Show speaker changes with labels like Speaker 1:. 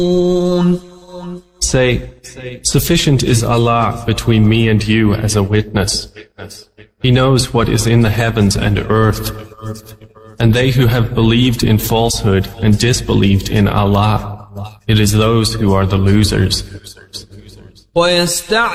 Speaker 1: Say, sufficient is Allah between me and you as a witness. He knows what is in the heavens and earth. And they who have believed in falsehood and disbelieved in Allah, it is those who are the losers.